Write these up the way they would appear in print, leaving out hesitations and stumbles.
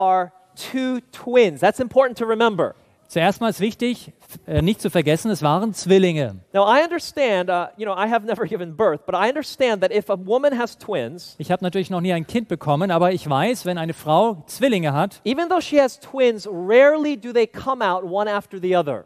are two twins. That's important to remember. Zuerst mal ist wichtig, nicht zu vergessen, es waren Zwillinge. Now, I understand, I have never given birth, but I understand that if a woman has twins, Ich habe natürlich noch nie ein Kind bekommen, aber ich weiß, wenn eine Frau Zwillinge hat, even though she has twins, rarely do they come out one after the other.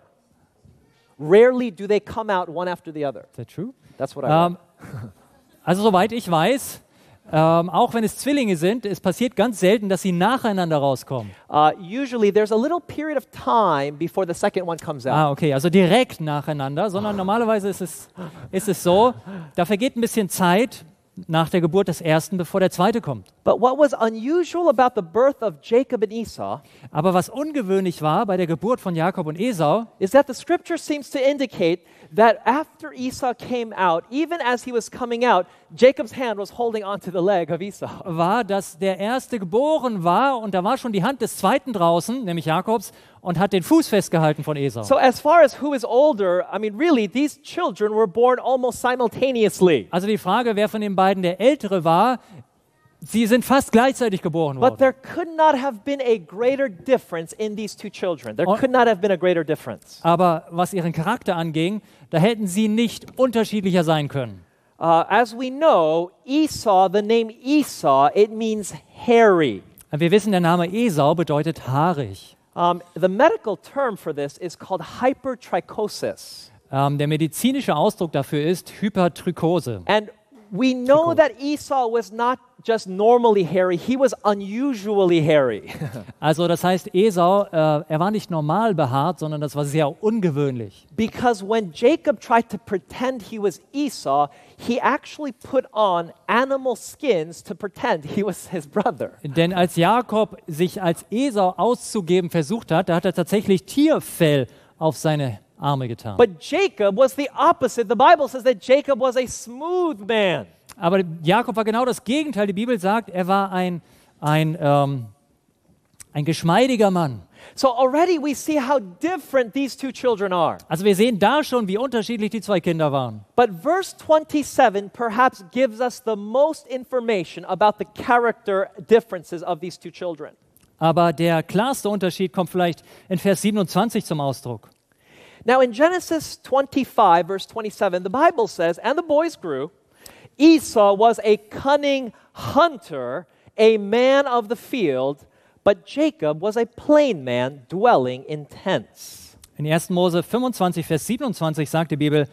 Rarely do they come out one after the other. is that true? That's what I read. Also soweit ich weiß, auch wenn es Zwillinge sind, es passiert ganz selten, dass sie nacheinander rauskommen. Usually there's a little period of time before the second one comes out. Okay, also direkt nacheinander, sondern normalerweise ist es so, da vergeht ein bisschen Zeit nach der Geburt des ersten, bevor der zweite kommt. But what was unusual about the birth of Jacob and Esau Aber was ungewöhnlich war bei der Geburt von Jakob und Esau, is that the scripture seems to indicate that after Esau came out, even as he was coming out, Jacob's hand was holding onto the leg of Esau. war, dass der erste geboren war und da war schon die Hand des zweiten draußen, nämlich Jakobs, und hat den Fuß festgehalten von Esau. So as far as who is older, I mean really these children were born almost simultaneously. Also die Frage, wer von den beiden der Ältere war, sie sind fast gleichzeitig geboren But worden. there could not have been a greater difference in these two children. There could not have been a greater difference. Aber was ihren Charakter anging, da hätten sie nicht unterschiedlicher sein können. As we know, Esau, the name Esau, it means hairy. Wir wissen, der Name Esau bedeutet haarig. The medical term for this is called hypertrichosis. Der medizinische Ausdruck dafür ist Hypertrichose. And we know that Esau was not just normally hairy, he was unusually hairy. Also das heißt, Esau, er war nicht normal behaart, sondern das war sehr ungewöhnlich. Because when Jacob tried to pretend he was Esau, he actually put on animal skins to pretend he was his brother. Denn als Jakob sich als Esau auszugeben versucht hat, da hat er tatsächlich Tierfell auf seine Arme getan. But Jacob was the opposite. The Bible says that Jacob was a smooth man. Aber Jakob war genau das Gegenteil. Die Bibel sagt, er war ein geschmeidiger Mann. So already we see how different these two children are. Also wir sehen da schon, wie unterschiedlich die zwei Kinder waren. But verse 27 perhaps gives us the most information about the character differences of these two children. Aber der klarste Unterschied kommt vielleicht in Vers 27 zum Ausdruck. Now in Genesis 25, verse 27, the Bible says, "And the boys grew. Esau was a cunning hunter, a man of the field, but Jacob was a plain man, dwelling in tents." In 1. Mose 25, Vers 27 sagt die Bibel,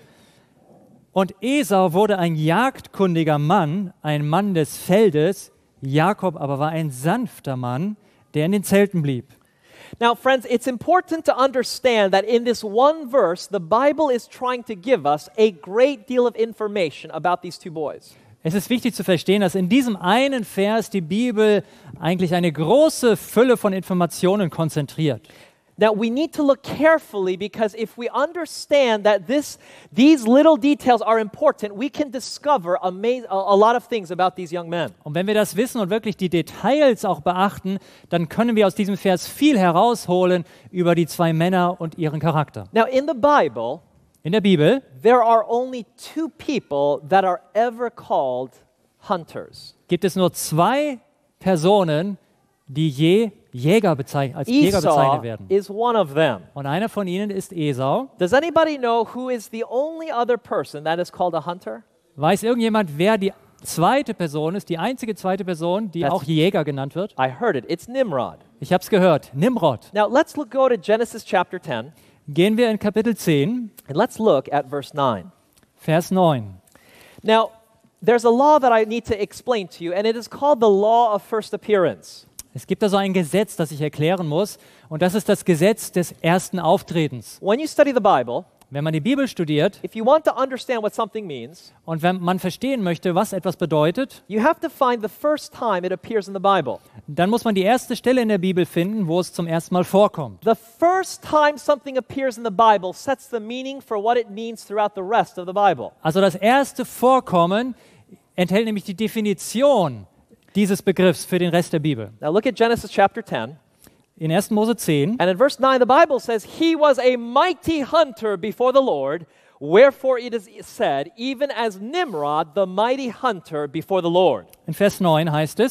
und Esau wurde ein jagdkundiger Mann, ein Mann des Feldes, Jakob aber war ein sanfter Mann, der in den Zelten blieb. Now, friends, it's important to understand that in this one verse, the Bible is trying to give us a great deal of information about these two boys. Es ist wichtig zu verstehen, dass in diesem einen Vers die Bibel eigentlich eine große Fülle von Informationen konzentriert. Now, we need to look carefully because if we understand that these little details are important, we can discover a lot of things about these young men. Und wenn wir das wissen und wirklich die Details auch beachten, dann können wir aus diesem Vers viel herausholen über die zwei Männer und ihren Charakter. Now, in the Bible, In der Bibel there are only two people that are ever called hunters. gibt es nur zwei Personen, die je Jäger als Jäger Esau bezeichnet werden. is one of them. Und einer von ihnen ist Esau. Does anybody know who is the only other person that is called a hunter? Weiß irgendjemand, wer die zweite Person ist, die einzige zweite Person, die auch Jäger genannt wird? I heard it. It's Nimrod. Ich habe es gehört, Nimrod. Now let's go to Genesis chapter 10 Gehen wir in Kapitel 10, and let's look at verse 9. Vers 9. Now, there's a law that I need to explain to you, and it is called the law of first appearance. Es gibt also ein Gesetz, das ich erklären muss, und das ist das Gesetz des ersten Auftretens. When you study the Bible, Wenn man die Bibel studiert if you want to understand what something means, und wenn man verstehen möchte, was etwas bedeutet, you have to find the first time it appears in the Bible. dann muss man die erste Stelle in der Bibel finden, wo es zum ersten Mal vorkommt. The first time something appears in the Bible sets the meaning for what it means throughout the rest of the Bible. Also das erste Vorkommen enthält nämlich die Definition dieses Begriffs für den Rest der Bibel. Now look at Genesis chapter 10. In 1. Mose 10, And in verse 9, the Bible says, "He was a mighty hunter before the Lord, wherefore it is said, even as Nimrod, the mighty hunter before the Lord." in Vers 9 heißt es,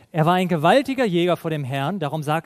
Er war ein gewaltiger Jäger vor dem Herrn, darum sagt